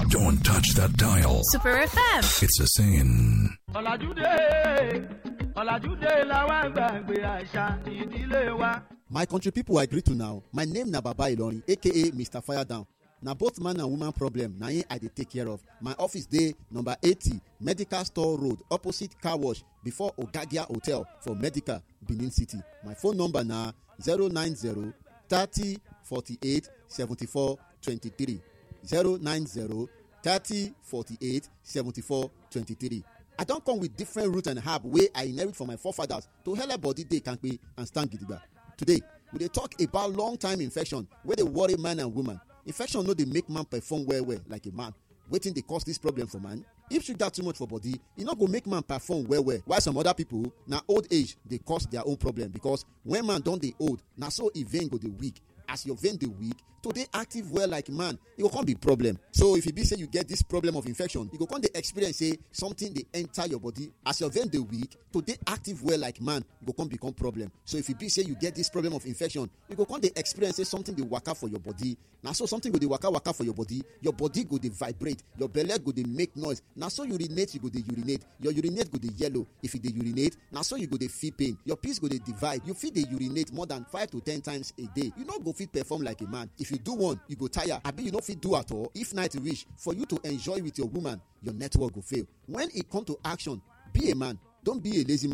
Don't touch that dial. Super FM. It's a saying. My country people, I greet you now. My name na Baba Ilorin, aka Mr. Fire Down. Now both man and woman problem, now I dey take care of. My office day number 80, Medical Store Road, opposite car wash, before Ogagia Hotel for Medical, Benin City. My phone number na 090 30 48 74 23. 090 30 48 74 23. I don't come with different root and herb wey I inherit from my forefathers to help body dey kampe and stand gidigba. Today, we dey talk about long time infection wey dey worry man and woman. Infection no dey make man perform well like a man. Wetin dey cause this problem for man? If sugar too much for body, e no go make man perform well. While some other people, na old age dey cause their own problem, because when man don dey old, na so e vein go dey weak. As your vein dey weak, to dey active well like man, e go come be problem. So if e be say you get this problem of infection, you go come dey experience say something dey enter your body. As your vein dey weak, to dey active well like man, e go come become problem. So if e be say you get this problem of infection, you go come dey experience say something dey waka for your body. Na so something go dey waka for your body go dey vibrate, your belle go dey make noise. Na so urinate, you go dey urinate, your urinate go dey yellow. If you dey urinate, na so you go dey feel pain, your piss go dey divide. You fit dey urinate more than 5 to 10 times a day. You no go fit perform like a man. If you do one, you go tire. Abi you no fit do at all. If night reach for you to enjoy with your woman, your network go fail. When it come to action, be a man, don't be a lazy man.